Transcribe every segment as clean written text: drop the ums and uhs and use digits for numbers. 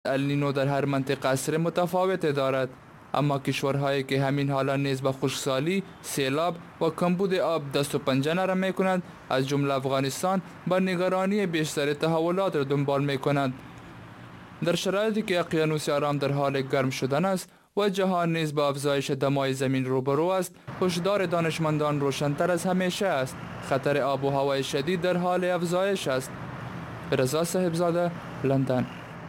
النینو در هر منطقه اثر متفاوت دارد، اما کشورهایی که همین حالا نیز به خشکسالی، سیلاب و کمبود آب دست و پنجه نرم می کنند، از جمله افغانستان با نگرانی بیشتر تحولات را دنبال می کنند. در شرایطی که اقیانوس آرام در حال گرم شدن است و جهان نیز با افزایش دمای زمین روبرو است، هشدار دانشمندان روشن‌تر از همیشه است. خطر آب و هوای شدید در حال افزایش است. رضا صاحبزاده، لندن.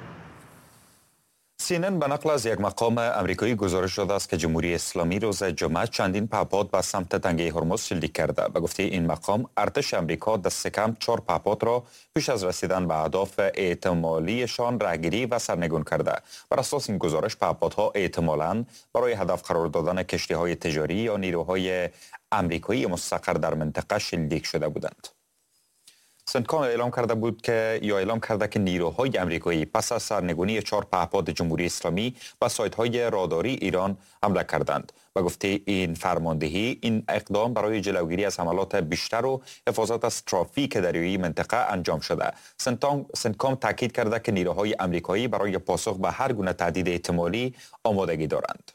CNN به نقل از یک مقام امریکایی گزارش داده است که جمهوری اسلامی روز جمعه چندین پهپاد به سمت تنگه هرمز شلیک کرده. به گفته این مقام، ارتش امریکا دست کم 4 پهپاد را پیش از رسیدن به اهداف احتمالیشان راهگیری و سرنگون کرده. بر اساس این گزارش، پهپادها احتمالاً برای هدف قرار دادن کشتی‌های تجاری یا نیروهای امریکایی مستقر در منطقه شلیک شده بودند. سنتکام اعلام کرده که نیروهای امریکایی پس از سرنگونی 4 پهپاد جمهوری اسلامی به سایت‌های راداری ایران حمله کردند. به گفته این فرماندهی، این اقدام برای جلوگیری از حملات بیشتر و حفاظت از ترافیک دریایی منطقه انجام شده. سنتکام تاکید کرده که نیروهای امریکایی برای پاسخ به هر گونه تهدید احتمالی آمادگی دارند.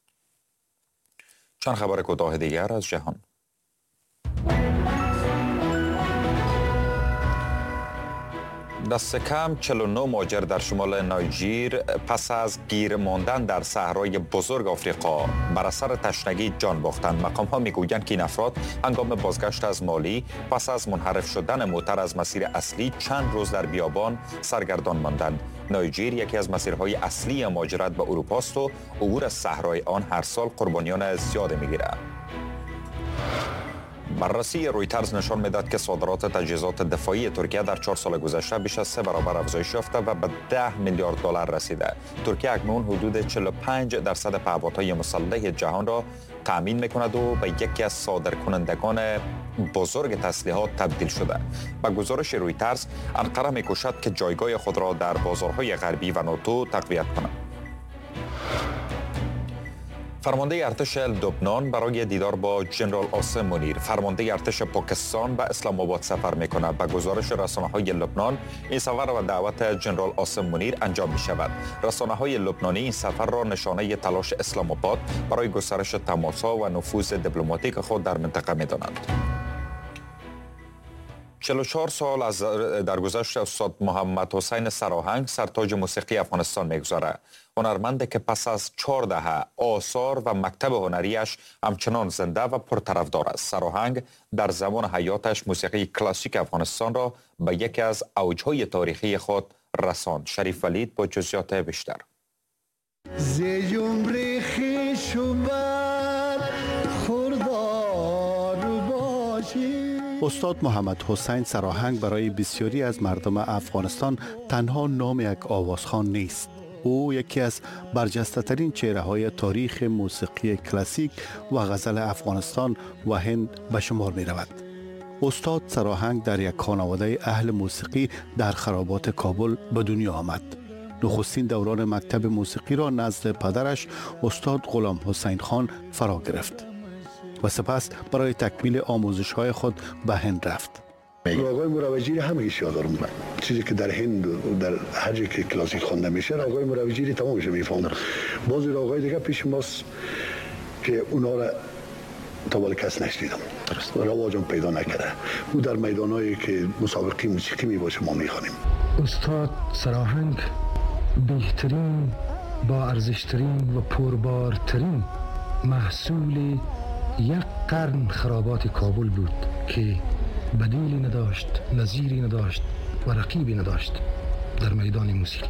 چند خبر کوتاه دیگر از جهان. دست کم 49 مهاجر در شمال نایجر پس از گیر ماندن در صحرای بزرگ آفریقا بر اثر تشنگی جان باختند. مقام‌ها میگویند که این افراد هنگام بازگشت از مالی پس از منحرف شدن موتر از مسیر اصلی چند روز در بیابان سرگردان ماندند. نایجر یکی از مسیرهای اصلی مهاجرت به اروپا است و عبور از صحرای آن هر سال قربانیان زیاد میگیرد. بررسی رویترز نشان میداد که صادرات تجهیزات دفاعی ترکیه در 4 سال گذشته بیش از 3 برابر افزایش یافته و به 10 میلیارد دلار رسیده. ترکیه اکنون حدود 45% پهپادهای مسلح جهان را تأمین میکند و به یکی از صادرکنندگان بزرگ تسلیحات تبدیل شده. با گزارش رویترز، انقره میکوشد که جایگاه خود را در بازارهای غربی و ناتو تقویت کند. فرمانده ارتش لبنان برای دیدار با جنرال عاصم منیر، فرمانده ارتش پاکستان به اسلام آباد سفر می‌کند. به گزارش رسانه‌های لبنان، این سفر و دعوت جنرال عاصم منیر انجام می‌شود. رسانه‌های لبنانی این سفر را نشانه تلاش اسلام آباد برای گسترش تماس‌ها و نفوذ دیپلماتیک خود در منطقه می‌دانند. 44 سال از درگذشت استاد محمد حسین سراهنگ سرتاج موسیقی افغانستان می‌گذرد. هنرمندی که پس از 4 دهه آثار و مکتب هنریش همچنان زنده و پرطرفدار است. سراهنگ در زمان حیاتش موسیقی کلاسیک افغانستان را به یکی از اوجهای تاریخی خود رساند. شریف ولید با جزئیات بیشتر. استاد محمد حسین سراهنگ برای بسیاری از مردم افغانستان تنها نام یک آوازخوان نیست. او یکی از برجسته ترین چهره های تاریخ موسیقی کلاسیک و غزل افغانستان و هند به شمار می رود. استاد سراهنگ در یک خانواده اهل موسیقی در خرابات کابل به دنیا آمد. نخستین دوران مکتب موسیقی را نزد پدرش استاد غلام حسین خان فرا گرفت و سپس برای تکمیل آموزش‌های خود به هند رفت. راگای مروجیری همه یادم من، چیزی که در هند و در هر جایی که کلاسیک خوانده میشه راگای مروجیری تمامش میفهمم. بعضی راگای دیگه پیش ماست که اونا را تا بالا کس نشنیدم، رواجم پیدا نکرده. او در میدانایی که مسابقه موسیقی میباشه ما میخوانیم. استاد سراهنگ بهترین، با ارزشترین و پربارترین محصول یک قرن خرابات کابل بود که بدیلی نداشت، نظیری نداشت و رقیبی نداشت در میدان موسیقی.